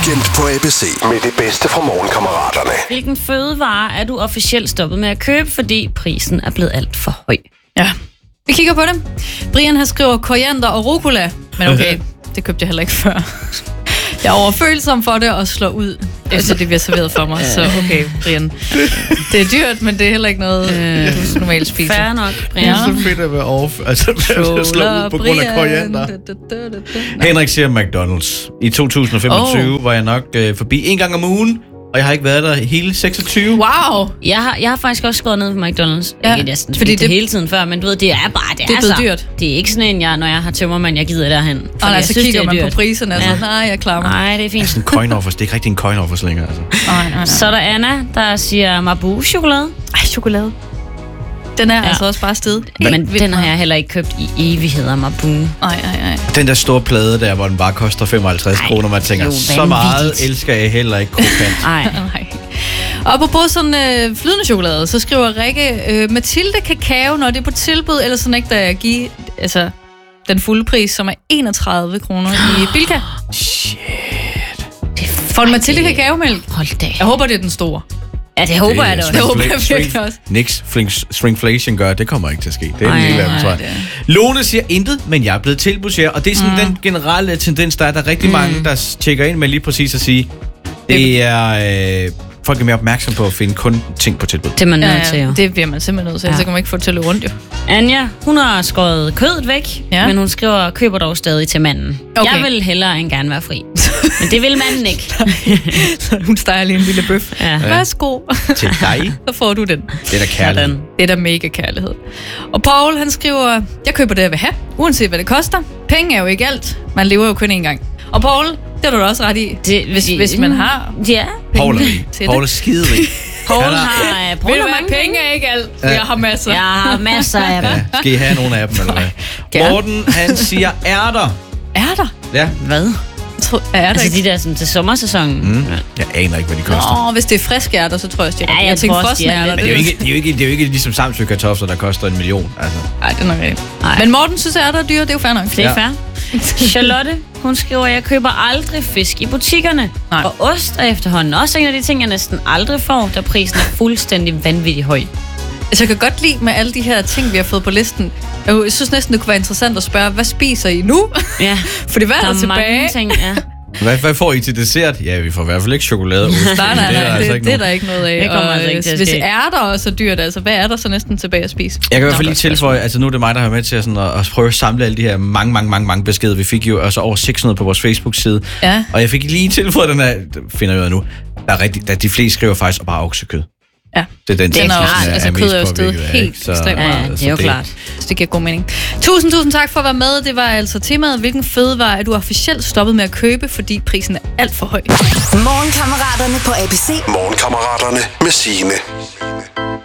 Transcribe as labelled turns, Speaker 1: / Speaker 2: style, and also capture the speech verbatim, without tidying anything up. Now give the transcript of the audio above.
Speaker 1: Weekend på A B C med det bedste fra Morgenkammeraterne.
Speaker 2: Hvilken fødevare er du officielt stoppet med at købe, fordi prisen er blevet alt for høj?
Speaker 3: Ja, vi kigger på det. Brian har skriver koriander og rucola, men okay, det købte jeg heller ikke før. Jeg er overfølsom for det og slår ud, efter det bliver serveret for mig. Så okay, Brian. Det er dyrt, men det er heller ikke noget, øh, du normalt spiser.
Speaker 2: Fair nok, Brian.
Speaker 4: Det er så fedt at være over, altså at slå ud på grund af koriander. Henrik siger McDonald's. I to tusind femogtyve oh. var jeg nok øh, forbi en gang om ugen, og jeg har ikke været der hele seksogtyve.
Speaker 3: Wow!
Speaker 2: Jeg har, jeg har faktisk også skåret ned på McDonald's.
Speaker 3: Ja,
Speaker 2: ikke næsten,
Speaker 3: fordi
Speaker 2: det,
Speaker 3: det
Speaker 2: hele tiden før, men du ved, det er bare, det,
Speaker 3: det er
Speaker 2: er
Speaker 3: blevet
Speaker 2: så
Speaker 3: dyrt.
Speaker 2: Det er ikke sådan en, jeg, når jeg har tømmermand, jeg gider derhen.
Speaker 3: Og altså
Speaker 2: synes,
Speaker 3: kigger man
Speaker 2: dyrt.
Speaker 3: på priserne, altså,
Speaker 2: Ja.
Speaker 3: nej, jeg klarer mig.
Speaker 2: Nej, det er fint.
Speaker 4: Sådan en coin-offers. Det er ikke rigtig en coin-offers længere, altså.
Speaker 3: Nej, nej, nej.
Speaker 2: Så er der Anna, der siger Marabou-chokolade.
Speaker 3: Ej, chokolade. Den er
Speaker 2: Ja.
Speaker 3: altså også bare sted.
Speaker 2: Men den har jeg heller ikke købt i evigheder, Marabou.
Speaker 3: Nej, nej, nej.
Speaker 4: Den der store plade der, hvor den bare koster femoghalvtreds kroner, man tænker,
Speaker 2: jo,
Speaker 4: så meget
Speaker 2: vanvittigt.
Speaker 4: elsker jeg heller ikke krokant.
Speaker 2: Nej.
Speaker 3: Nej. Og på sådan øh, flydende chokolade, så skriver Rikke, øh, Mathilde kakao, når det er på tilbud, eller sådan ikke, der jeg give altså, den fulde pris, som er enogtredive kroner i Bilka.
Speaker 4: Shit.
Speaker 3: For en Mathilde kakaomælk.
Speaker 2: Hold da.
Speaker 3: Jeg håber, det er den store.
Speaker 2: Ja, det håber jeg da også.
Speaker 3: Det håber jeg virkelig også.
Speaker 4: Nix shrinkflation gør, det kommer ikke til at ske. Det er
Speaker 2: Ej,
Speaker 4: en del af dem, tror jeg.
Speaker 3: det
Speaker 4: Lone siger intet, men jeg er blevet tilbudsjærer, og det er sådan mm. den generelle tendens, der er der er rigtig mm. mange, der tjekker ind med lige præcis at sige, det er... Øh, folk er mere opmærksom på at finde kun ting på tilbud.
Speaker 2: Det er man
Speaker 3: Ja,
Speaker 2: nødt til,
Speaker 3: ja,
Speaker 2: jo.
Speaker 3: det bliver man simpelthen nødt til,
Speaker 2: Ja.
Speaker 3: så kan man ikke få det til at løbe rundt, jo.
Speaker 2: Anja, hun har skåret kødet væk,
Speaker 3: Ja.
Speaker 2: men hun skriver, køber dog stadig til manden.
Speaker 3: Okay.
Speaker 2: Jeg vil hellere end gerne være fri. Men det vil manden ikke.
Speaker 3: Så hun steger lige en lille bøf.
Speaker 2: Ja.
Speaker 3: Værsgo.
Speaker 4: Til dig,
Speaker 3: Så får du den.
Speaker 4: det er da kærlighed.
Speaker 2: Sådan.
Speaker 3: Det er da mega kærlighed. Og Paul, han skriver, jeg køber det, jeg vil have, uanset hvad det koster. Penge er jo ikke alt. Man lever jo kun én gang. Og Paul, det har du da også ret i,
Speaker 2: Det,
Speaker 3: hvis, hvis man har
Speaker 2: Ja.
Speaker 4: Paul er
Speaker 3: penge
Speaker 4: rig.
Speaker 3: til
Speaker 4: Paul er
Speaker 3: det.
Speaker 4: skiderig.
Speaker 2: Paul
Speaker 4: Han er-
Speaker 2: har, uh, Paul
Speaker 3: Ved du
Speaker 2: har
Speaker 3: hvad,
Speaker 2: mange
Speaker 3: penge er ikke alt. Jeg har masser.
Speaker 2: Jeg har masser af dem.
Speaker 4: Ja, skal I have nogle af dem, eller hvad?
Speaker 3: Gerne.
Speaker 4: Morten, han siger ærter.
Speaker 3: Er der?
Speaker 4: Ja.
Speaker 2: Hvad?
Speaker 3: Tro- Er der
Speaker 2: Altså
Speaker 3: ikke?
Speaker 2: de der sådan, til sommersæsonen.
Speaker 4: Mm. Jeg aner ikke, hvad de koster.
Speaker 3: Åh, hvis det er friske ærter, så tror jeg, at jeg,
Speaker 2: Ja, jeg
Speaker 3: jeg tænker
Speaker 2: tror også, de er
Speaker 3: frosne ærter.
Speaker 2: lidt-
Speaker 4: Men det er jo ikke, det er jo ikke, det er jo ikke ligesom Samsø kartofler, der koster en million. Altså.
Speaker 3: Nej, det er nok rigtigt.
Speaker 2: Nej.
Speaker 3: Men Morten synes, at ærter er dyre, det er jo fair nok.
Speaker 2: Det er
Speaker 4: Ja.
Speaker 2: fair. Charlotte, hun skriver, jeg køber aldrig fisk i butikkerne.
Speaker 3: Nej.
Speaker 2: Og ost er efterhånden også en af de ting, jeg næsten aldrig får, da prisen er fuldstændig vanvittig høj.
Speaker 3: Altså, jeg kan godt lide med alle de her ting, vi har fået på listen. Jeg synes næsten, det kunne være interessant at spørge, hvad spiser I nu?
Speaker 2: Ja,
Speaker 3: Fordi hvad er
Speaker 2: der
Speaker 3: der
Speaker 2: er
Speaker 3: tilbage?
Speaker 2: mange ting, ja.
Speaker 4: Hvad, hvad får I til dessert? Ja, vi får i hvert fald ikke chokolade.
Speaker 3: Nej, nej, nej,
Speaker 4: Det er
Speaker 3: det,
Speaker 4: der
Speaker 3: det,
Speaker 4: altså
Speaker 3: det,
Speaker 4: ikke
Speaker 3: det er
Speaker 4: nogen.
Speaker 3: der ikke noget af.
Speaker 2: Det kommer
Speaker 3: Og,
Speaker 2: altså ikke til at
Speaker 3: hvis
Speaker 2: ske.
Speaker 3: ærter også er dyrt, altså, hvad er der så næsten tilbage at spise?
Speaker 4: Jeg kan i hvert fald
Speaker 3: Nå,
Speaker 4: lige tilføje, altså nu er det mig, der har med til at, sådan, at, at prøve at samle alle de her mange, mange, mange, mange beskeder. Vi fik jo altså over seks hundrede på vores Facebook-side.
Speaker 3: Ja.
Speaker 4: Og jeg fik lige tilføjet den her, det finder jeg ud af nu, der er rigtig, der, de fleste skriver faktisk bare oksekød.
Speaker 3: Ja.
Speaker 4: Det er den,
Speaker 3: Den er
Speaker 4: som
Speaker 3: også-
Speaker 4: sådan
Speaker 3: altså,
Speaker 4: mest
Speaker 3: kød er jo steget
Speaker 4: påvirket af,
Speaker 3: helt
Speaker 4: ikke? Så-
Speaker 3: ekstremt
Speaker 2: Ja,
Speaker 3: meget.
Speaker 2: det
Speaker 4: så
Speaker 2: er jo klart.
Speaker 3: Så det giver god mening. Tusind, tusind tak for at være med. Det var altså temaet, hvilken fødevare er du officielt stoppet med at købe, fordi prisen er alt for høj.
Speaker 5: Morgenkammeraterne på A B C.
Speaker 1: Morgenkammeraterne med Signe.